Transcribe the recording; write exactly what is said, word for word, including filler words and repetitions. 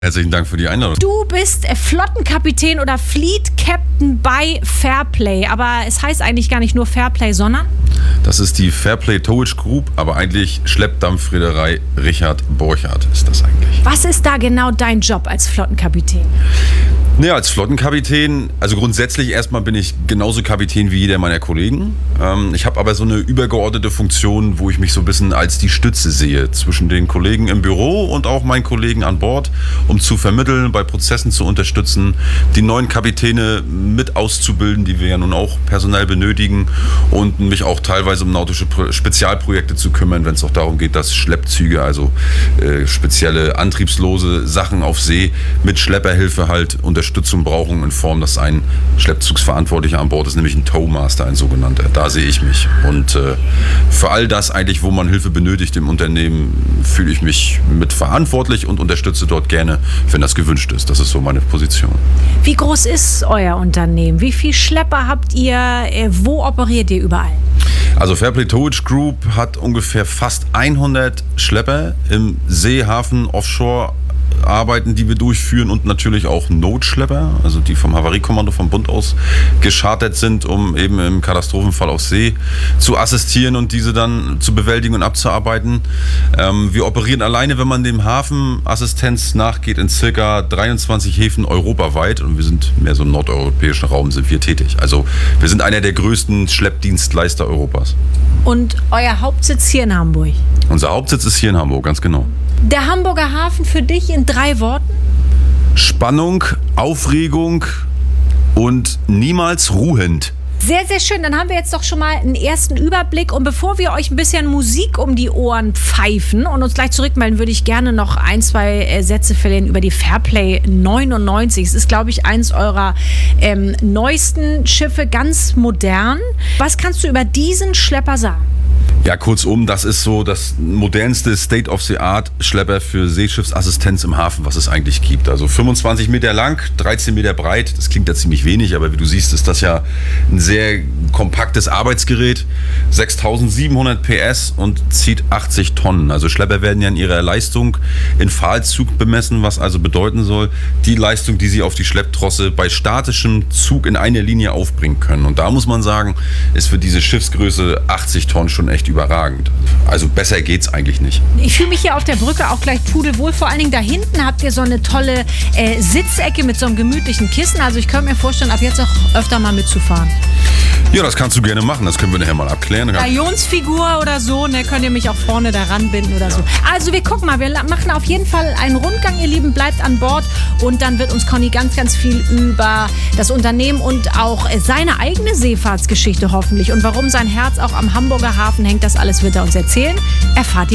Herzlichen Dank für die Einladung. Du bist äh, Flottenkapitän oder Fleet Captain bei Fairplay, aber es heißt eigentlich gar nicht nur Fairplay, sondern? Das ist die Fairplay Towage Group, aber eigentlich Schleppdampfreederei Richard Borchardt ist das eigentlich. Was ist da genau dein Job als Flottenkapitän? Ja, als Flottenkapitän, also grundsätzlich erstmal bin ich genauso Kapitän wie jeder meiner Kollegen. Ähm, ich habe aber so eine übergeordnete Funktion, wo ich mich so ein bisschen als die Stütze sehe zwischen den Kollegen im Büro und auch meinen Kollegen an Bord, um zu vermitteln, bei Prozessen zu unterstützen, die neuen Kapitäne mit auszubilden, die wir ja nun auch personell benötigen, und mich auch teilweise um nautische Spezialprojekte zu kümmern, wenn es auch darum geht, dass Schleppzüge, also äh, spezielle antriebslose Sachen auf See mit Schlepperhilfe halt Unterstützung brauchen, in Form, dass ein Schleppzugsverantwortlicher an Bord ist, nämlich ein Towmaster, ein sogenannter. Da sehe ich mich. Und äh, für all das eigentlich, wo man Hilfe benötigt im Unternehmen, fühle ich mich mit verantwortlich und unterstütze dort gerne, wenn das gewünscht ist. Das ist so meine Position. Wie groß ist euer Unternehmen? Wie viele Schlepper habt ihr? Wo operiert ihr überall? Also Fairplay Towage Group hat ungefähr fast hundert Schlepper im See, Hafen, Offshore Arbeiten, die wir durchführen, und natürlich auch Notschlepper, also die vom Havariekommando vom Bund aus geschartert sind, um eben im Katastrophenfall auf See zu assistieren und diese dann zu bewältigen und abzuarbeiten. Ähm, wir operieren alleine, wenn man dem Hafenassistenz nachgeht, in circa dreiundzwanzig Häfen europaweit, und wir sind mehr so im nordeuropäischen Raum sind wir tätig. Also wir sind einer der größten Schleppdienstleister Europas. Und euer Hauptsitz hier in Hamburg? Unser Hauptsitz ist hier in Hamburg, ganz genau. Der Hamburger Hafen für dich in drei Worten? Spannung, Aufregung und niemals ruhend. Sehr, sehr schön. Dann haben wir jetzt doch schon mal einen ersten Überblick. Und bevor wir euch ein bisschen Musik um die Ohren pfeifen und uns gleich zurückmelden, würde ich gerne noch ein, zwei äh, Sätze verlieren über die Fairplay neunundneunzig. Es ist, glaube ich, eins eurer ähm, neuesten Schiffe, ganz modern. Was kannst du über diesen Schlepper sagen? Ja, kurzum, das ist so das modernste State-of-the-Art-Schlepper für Seeschiffsassistenz im Hafen, was es eigentlich gibt. Also fünfundzwanzig Meter lang, dreizehn Meter breit. Das klingt ja ziemlich wenig, aber wie du siehst, ist das ja ein sehr kompaktes Arbeitsgerät. sechstausendsiebenhundert P S und zieht achtzig Tonnen. Also Schlepper werden ja in ihrer Leistung in Pfahlzug bemessen, was also bedeuten soll, die Leistung, die sie auf die Schlepptrosse bei statischem Zug in einer Linie aufbringen können. Und da muss man sagen, ist für diese Schiffsgröße achtzig Tonnen schon echt überragend. Also besser geht's eigentlich nicht. Ich fühle mich hier auf der Brücke auch gleich pudelwohl. Vor allen Dingen da hinten habt ihr so eine tolle äh, Sitzecke mit so einem gemütlichen Kissen. Also ich könnte mir vorstellen, ab jetzt auch öfter mal mitzufahren. Ja, das kannst du gerne machen. Das können wir nachher mal abklären. Galionsfigur oder so, ne, könnt ihr mich auch vorne da ranbinden oder so. Also wir gucken mal, wir machen auf jeden Fall einen Rundgang, ihr Lieben. Bleibt an Bord, und dann wird uns Conny ganz, ganz viel über das Unternehmen und auch seine eigene Seefahrtsgeschichte hoffentlich und warum sein Herz auch am Hamburger Hafen hängt, das alles wird er uns erzählen. Erfahrt ihr